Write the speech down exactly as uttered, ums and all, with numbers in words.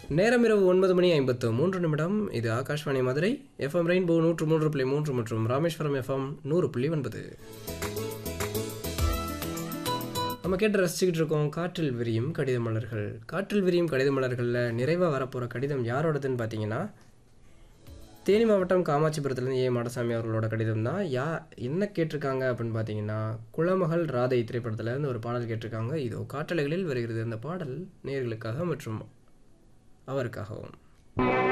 நேரம் இரவு ஒன்பது மணி ஐம்பத்து மூன்று நிமிடம். இது ஆகாஷ்வாணி மதுரை எஃப்எம் ரெயின்போ நூற்று மூன்று புள்ளி மூன்று மற்றும் ராமேஸ்வரம் எஃப்எம் நூறு புள்ளி ஒன்பது. நம்ம கேட்டு ரசிச்சுக்கிட்டு இருக்கோம் காற்றில் விரியும் கடித மலர்கள். காற்றில் விரியும் கடித மலர்களில் நிறைவாக வரப்போகிற கடிதம் யாரோடதுன்னு பார்த்தீங்கன்னா, தேனி மாவட்டம் காமாட்சிபுரத்துலேருந்து ஏ மாடசாமி அவர்களோட கடிதம் தான். யா என்ன கேட்டிருக்காங்க அப்படின்னு பார்த்தீங்கன்னா, குலமகள் ராதை திரைப்படத்துலேருந்து ஒரு பாடல் கேட்டிருக்காங்க. இதோ காற்றலைகளில் வருகிறது அந்த பாடல் நேயர்களுக்காக மற்றும் அவருக்காகவும்.